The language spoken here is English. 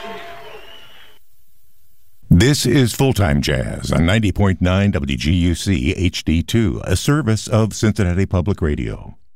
This is Full-Time Jazz on 90.9 WGUC HD2, a service of Cincinnati Public Radio.